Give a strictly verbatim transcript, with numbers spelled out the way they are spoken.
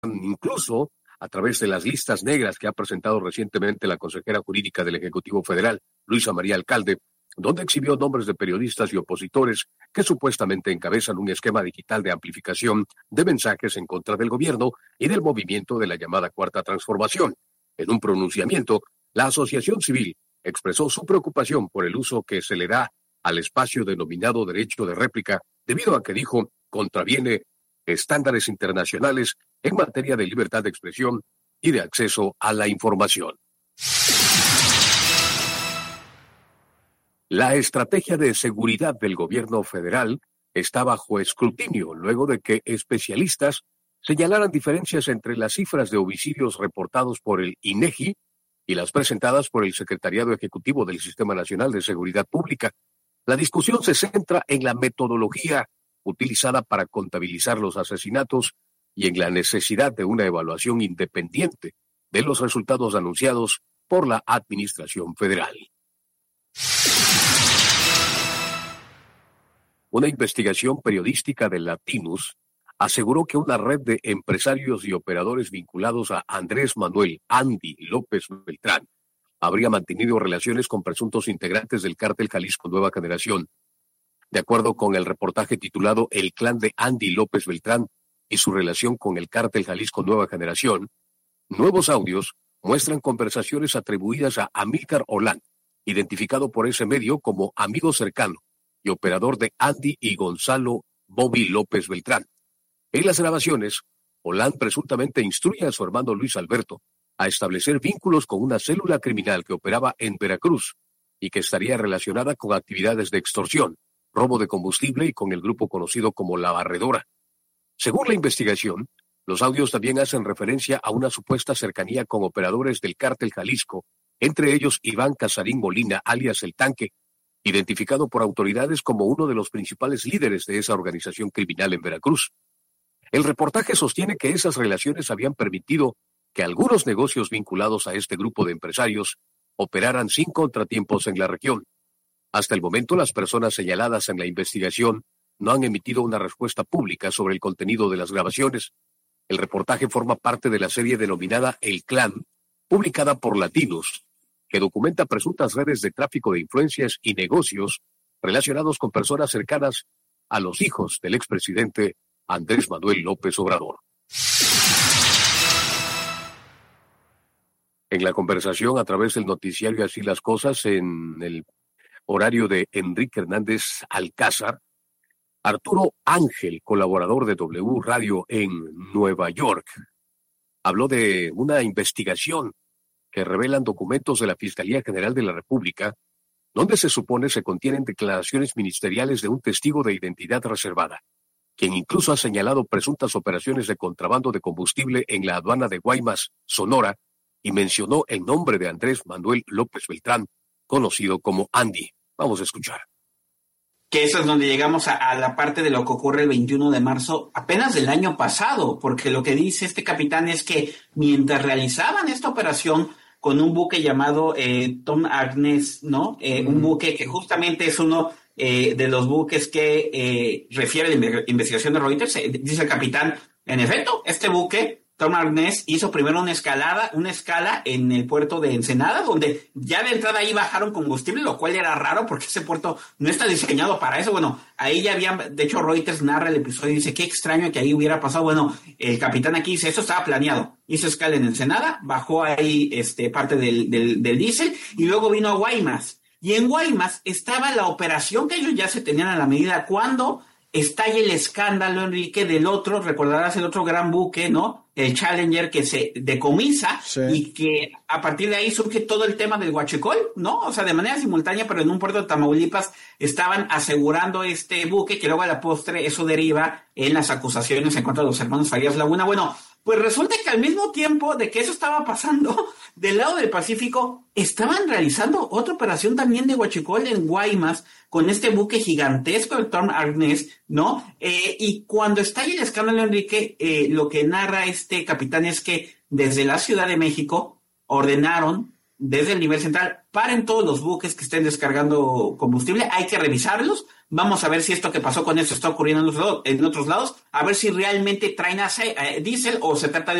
incluso a través de las listas negras que ha presentado recientemente la consejera jurídica del Ejecutivo Federal, Luisa María Alcalde, donde exhibió nombres de periodistas y opositores que supuestamente encabezan un esquema digital de amplificación de mensajes en contra del gobierno y del movimiento de la llamada Cuarta Transformación. En un pronunciamiento, la Asociación Civil expresó su preocupación por el uso que se le da al espacio denominado derecho de réplica, debido a que, dijo, contraviene estándares internacionales en materia de libertad de expresión y de acceso a la información. La estrategia de seguridad del gobierno federal está bajo escrutinio luego de que especialistas señalaran diferencias entre las cifras de homicidios reportados por el INEGI y las presentadas por el Secretariado Ejecutivo del Sistema Nacional de Seguridad Pública. La discusión se centra en la metodología utilizada para contabilizar los asesinatos y en la necesidad de una evaluación independiente de los resultados anunciados por la Administración Federal. Una investigación periodística de Latinus aseguró que una red de empresarios y operadores vinculados a Andrés Manuel Andy López Beltrán habría mantenido relaciones con presuntos integrantes del cártel Jalisco Nueva Generación. De acuerdo con el reportaje titulado El clan de Andy López Beltrán y su relación con el cártel Jalisco Nueva Generación, nuevos audios muestran conversaciones atribuidas a Amílcar Olán, identificado por ese medio como amigo cercano y operador de Andy y Gonzalo Bobby López Beltrán. En las grabaciones, Olán presuntamente instruye a su hermano Luis Alberto a establecer vínculos con una célula criminal que operaba en Veracruz y que estaría relacionada con actividades de extorsión, robo de combustible y con el grupo conocido como La Barredora. Según la investigación, los audios también hacen referencia a una supuesta cercanía con operadores del cártel Jalisco, entre ellos Iván Casarín Molina, alias El Tanque, identificado por autoridades como uno de los principales líderes de esa organización criminal en Veracruz. El reportaje sostiene que esas relaciones habían permitido que algunos negocios vinculados a este grupo de empresarios operaran sin contratiempos en la región. Hasta el momento, las personas señaladas en la investigación no han emitido una respuesta pública sobre el contenido de las grabaciones. El reportaje forma parte de la serie denominada El Clan, publicada por Latinus, que documenta presuntas redes de tráfico de influencias y negocios relacionados con personas cercanas a los hijos del expresidente Andrés Manuel López Obrador. En la conversación a través del noticiario Así las Cosas, en el horario de Enrique Hernández Alcázar, Arturo Ángel, colaborador de W Radio en Nueva York, habló de una investigación que revelan documentos de la Fiscalía General de la República, donde se supone se contienen declaraciones ministeriales de un testigo de identidad reservada, quien incluso ha señalado presuntas operaciones de contrabando de combustible en la aduana de Guaymas, Sonora, y mencionó el nombre de Andrés Manuel López Beltrán, conocido como Andy. Vamos a escuchar. Que eso es donde llegamos a, a la parte de lo que ocurre el veintiuno de marzo, apenas del año pasado, porque lo que dice este capitán es que mientras realizaban esta operación con un buque llamado eh, Tom Agnes, ¿no? Eh, mm. Un buque que justamente es uno eh, de los buques que eh, refiere la investigación de Reuters, eh, dice el capitán, en efecto, este buque, Tom Agnes, hizo primero una escalada, una escala en el puerto de Ensenada, donde ya de entrada ahí bajaron combustible, lo cual era raro porque ese puerto no está diseñado para eso. Bueno, ahí ya habían, de hecho Reuters narra el episodio y dice, qué extraño que ahí hubiera pasado. Bueno, el capitán aquí dice, eso estaba planeado. Hizo escala en Ensenada, bajó ahí este parte del, del, del diésel y luego vino a Guaymas. Y en Guaymas estaba la operación que ellos ya se tenían a la medida cuando estalla el escándalo, Enrique, del otro, recordarás el otro gran buque, ¿no? El Challenger, que se decomisa, sí. Y que a partir de ahí surge todo el tema del huachicol, ¿no? O sea, de manera simultánea, pero en un puerto de Tamaulipas estaban asegurando este buque, que luego a la postre eso deriva en las acusaciones en contra de los hermanos Farías Laguna. Bueno, pues resulta que al mismo tiempo de que eso estaba pasando, del lado del Pacífico, estaban realizando otra operación también de huachicol en Guaymas, con este buque gigantesco del Tom Agnes, ¿no? Eh, y cuando estalla el escándalo, Enrique, eh, lo que narra este capitán es que desde la Ciudad de México ordenaron desde el nivel central, paren todos los buques que estén descargando combustible, hay que revisarlos, vamos a ver si esto que pasó con eso está ocurriendo en otros lados, en otros lados a ver si realmente traen ace- eh, diésel o se trata de